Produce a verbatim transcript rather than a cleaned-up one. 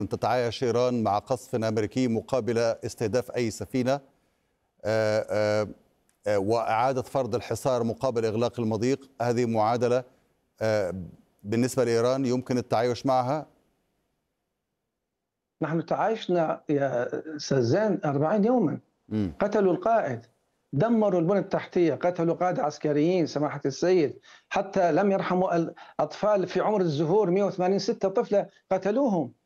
أن تتعايش إيران مع قصف أمريكي مقابل استهداف أي سفينة، آه، آه، آه، وإعادة فرض الحصار مقابل إغلاق المضيق. هذه معادلة آه، بالنسبة لإيران يمكن التعايش معها؟ نحن تعايشنا يا سزان أربعين يوما. مم. قتلوا القائد، دمروا البنى التحتية، قتلوا قادة عسكريين سماحة السيد، حتى لم يرحموا الأطفال في عمر الزهور، مئة وثمانين ستة طفلة قتلوهم.